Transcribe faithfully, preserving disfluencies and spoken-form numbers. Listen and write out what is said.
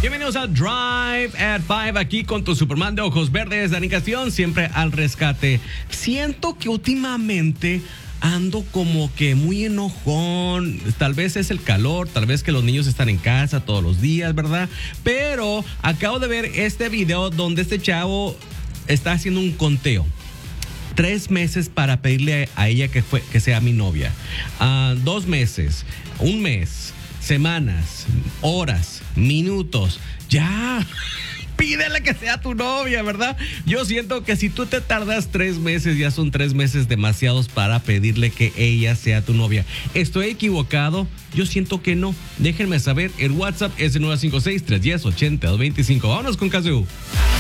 Bienvenidos a Drive at Five, aquí con tu Superman de ojos verdes, Dani Castellón, siempre al rescate. Siento que últimamente ando como que muy enojón. Tal vez es el calor, tal vez que los niños están en casa todos los días, ¿verdad? Pero acabo de ver este video donde este chavo está haciendo un conteo. Tres meses para pedirle a ella que, fue, que sea mi novia. Uh, dos meses, un mes, semanas, horas, minutos. Ya, pídele que sea tu novia, ¿verdad? Yo siento que si tú te tardas tres meses, ya son tres meses demasiados para pedirle que ella sea tu novia. ¿Estoy equivocado? Yo siento que no. Déjenme saber. El WhatsApp es el nueve cinco seis, tres uno cero, ocho cero dos cinco. Vámonos con Kazoo.